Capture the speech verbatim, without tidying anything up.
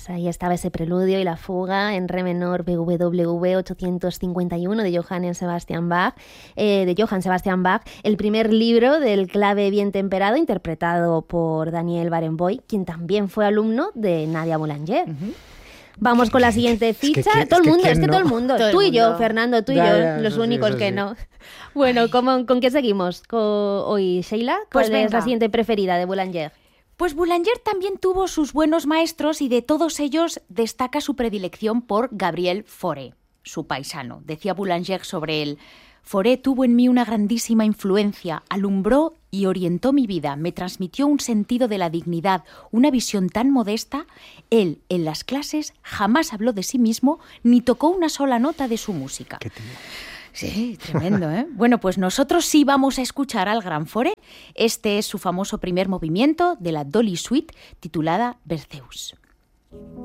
Pues ahí estaba ese preludio y la fuga en re menor B W V ochocientos cincuenta y uno de Johann Sebastian Bach, eh, de Johann Sebastian Bach, el primer libro del clave bien temperado interpretado por Daniel Barenboim, quien también fue alumno de Nadia Boulanger. Uh-huh. Vamos con la siguiente ficha. Es que, que, todo el mundo, es que, es que no. todo el mundo, todo tú el y yo, mundo. Fernando, tú y ya, yo, ya, los eso únicos sí, eso que sí. no. Bueno, ¿cómo, ¿con qué seguimos con, hoy, Sheila? ¿Cuál Pues es venga. la siguiente preferida de Boulanger? Pues Boulanger también tuvo sus buenos maestros y de todos ellos destaca su predilección por Gabriel Fauré, su paisano. Decía Boulanger sobre él: Fauré tuvo en mí una grandísima influencia, alumbró y orientó mi vida, me transmitió un sentido de la dignidad, una visión tan modesta. Él, en las clases, jamás habló de sí mismo ni tocó una sola nota de su música. Qué tío. Sí, tremendo, ¿eh? Bueno, pues nosotros sí vamos a escuchar al gran Fauré. Este es su famoso primer movimiento de la Dolly Suite, titulada Berceuse.